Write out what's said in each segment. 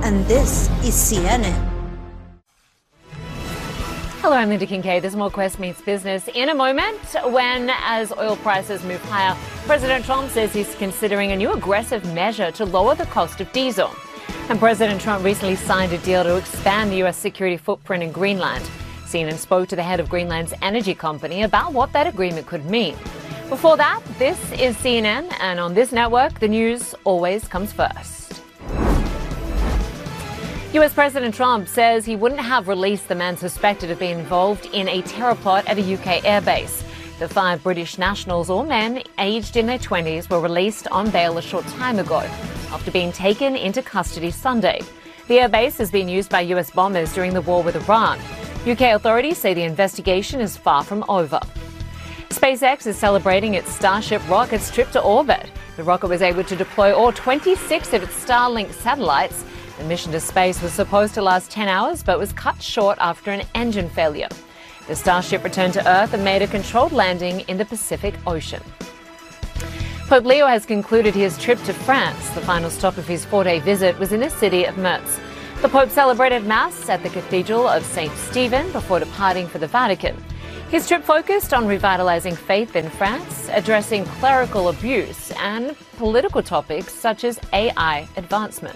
and this is CNN. Hello, I'm Linda Kincaid. This is More Quest Meets Business. In a moment, when as oil prices move higher, President Trump says he's considering a new aggressive measure to lower the cost of diesel. And President Trump recently signed a deal to expand the U.S. security footprint in Greenland. CNN spoke to the head of Greenland's energy company about what that agreement could mean. Before that, this is CNN, and on this network, the news always comes first. U.S. President Trump says he wouldn't have released the man suspected of being involved in a terror plot at a UK airbase. The 5 British nationals, all men aged in their 20s, were released on bail a short time ago after being taken into custody Sunday. The airbase has been used by U.S. bombers during the war with Iran. UK authorities say the investigation is far from over. SpaceX is celebrating its Starship rocket's trip to orbit. The rocket was able to deploy all 26 of its Starlink satellites. The mission to space was supposed to last 10 hours, but was cut short after an engine failure. The Starship returned to Earth and made a controlled landing in the Pacific Ocean. Pope Leo has concluded his trip to France. The final stop of his 4-day visit was in the city of Metz. The Pope celebrated Mass at the Cathedral of St. Stephen before departing for the Vatican. His trip focused on revitalizing faith in France, addressing clerical abuse, and political topics such as AI advancement.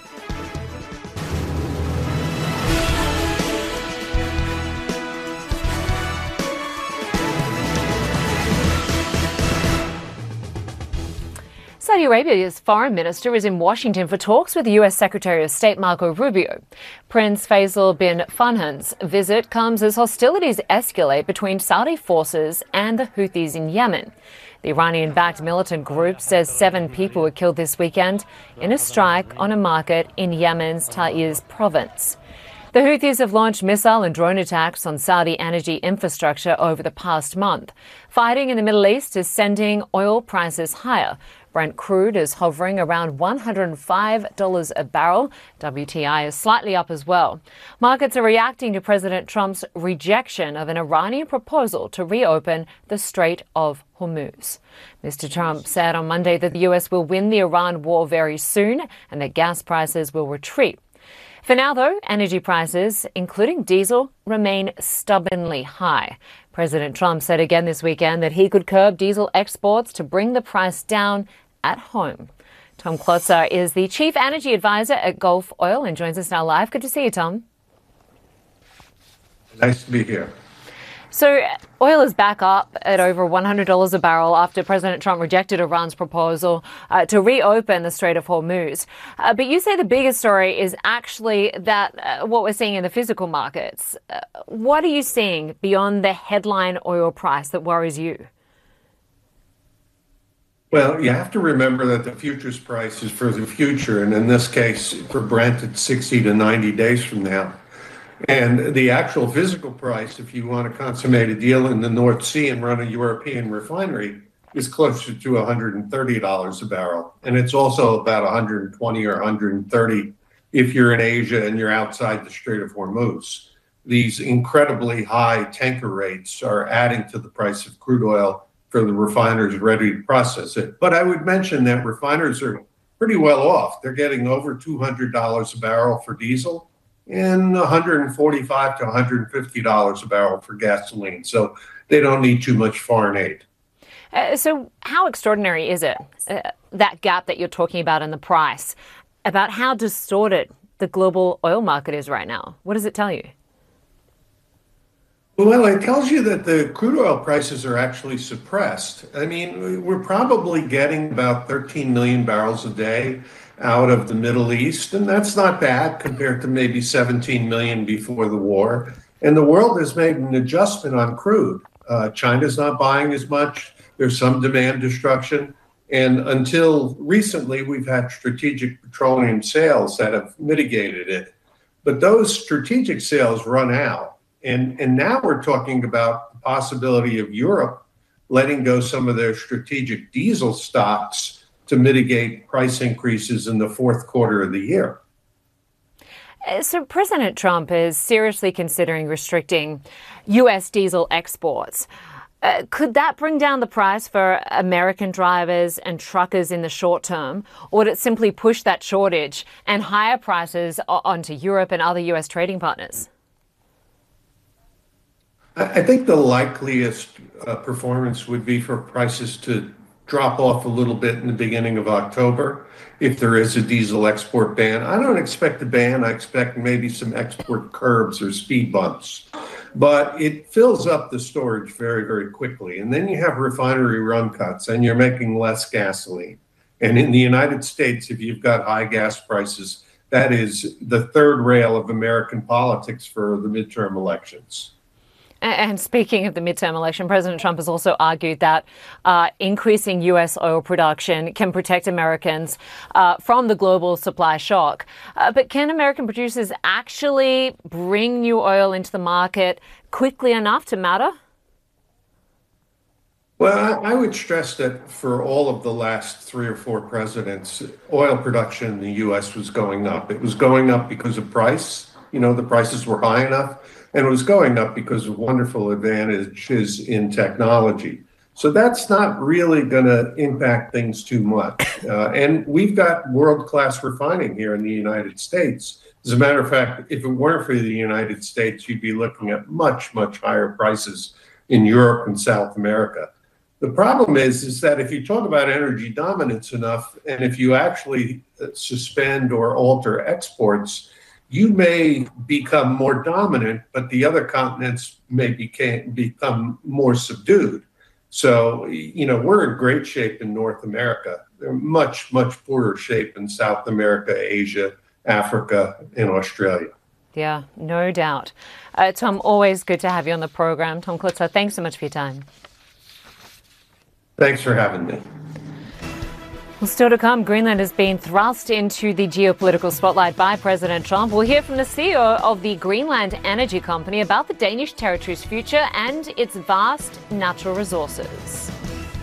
Saudi Arabia's foreign minister is in Washington for talks with U.S. Secretary of State Marco Rubio. Prince Faisal bin Farhan's visit comes as hostilities escalate between Saudi forces and the Houthis in Yemen. The Iranian-backed militant group says 7 people were killed this weekend in a strike on a market in Yemen's Taiz province. The Houthis have launched missile and drone attacks on Saudi energy infrastructure over the past month. Fighting in the Middle East is sending oil prices higher. Brent crude is hovering around $105 a barrel. WTI is slightly up as well. Markets are reacting to President Trump's rejection of an Iranian proposal to reopen the Strait of Hormuz. Mr. Trump said on Monday that the U.S. will win the Iran war very soon and that gas prices will retreat. For now, though, energy prices, including diesel, remain stubbornly high. President Trump said again this weekend that he could curb diesel exports to bring the price down at home. Tom Klotzer is the Chief Energy Advisor at Gulf Oil and joins us now live. Good to see you, Tom. Nice to be here. So oil is back up at over $100 a barrel after President Trump rejected Iran's proposal to reopen the Strait of Hormuz. But you say the biggest story is actually that what we're seeing in the physical markets. What are you seeing beyond the headline oil price that worries you? Well, you have to remember that the futures price is for the future, and in this case, for Brent, it's 60 to 90 days from now. And the actual physical price, if you want to consummate a deal in the North Sea and run a European refinery, is closer to $130 a barrel. And it's also about 120 or 130 if you're in Asia and you're outside the Strait of Hormuz. These incredibly high tanker rates are adding to the price of crude oil for the refiners ready to process it. But I would mention that refiners are pretty well off. They're getting over $200 a barrel for diesel and $145 to $150 a barrel for gasoline. So they don't need too much foreign aid. So how extraordinary is it, that gap that you're talking about in the price, about how distorted the global oil market is right now? What does it tell you? Well, it tells you that the crude oil prices are actually suppressed. I mean, we're probably getting about 13 million barrels a day out of the Middle East, and that's not bad compared to maybe 17 million before the war. And the world has made an adjustment on crude. China's not buying as much. There's some demand destruction. And until recently, we've had strategic petroleum sales that have mitigated it. But those strategic sales run out. And now we're talking about the possibility of Europe letting go some of their strategic diesel stocks to mitigate price increases in the fourth quarter of the year. So President Trump is seriously considering restricting U.S. diesel exports. Could that bring down the price for American drivers and truckers in the short term, or would it simply push that shortage and higher prices onto Europe and other US trading partners? I think the likeliest performance would be for prices to drop off a little bit in the beginning of October if there is a diesel export ban. I don't expect a ban. I expect maybe some export curbs or speed bumps. But it fills up the storage very, very quickly. And then you have refinery run cuts and you're making less gasoline. And in the United States, if you've got high gas prices, that is the third rail of American politics for the midterm elections. And speaking of the midterm election, President Trump has also argued that increasing US oil production can protect Americans from the global supply shock. But can American producers actually bring new oil into the market quickly enough to matter? Well, I would stress that for all of the last 3 or 4 presidents, oil production in the U.S. was going up. It was going up because of price. The prices were high enough. And it was going up because of wonderful advantages in technology. So that's not really going to impact things too much. And we've got world-class refining here in the United States. As a matter of fact, if it weren't for the United States, you'd be looking at much, much higher prices in Europe and South America. The problem is that if you talk about energy dominance enough, and if you actually suspend or alter exports, you may become more dominant, but the other continents may become more subdued. So, we're in great shape in North America. They're much, much poorer shape in South America, Asia, Africa, and Australia. Yeah, no doubt. Tom, always good to have you on the program. Tom Klutzer, thanks so much for your time. Thanks for having me. Well, still to come, Greenland has been thrust into the geopolitical spotlight by President Trump. We'll hear from the CEO of the Greenland Energy Company about the Danish territory's future and its vast natural resources.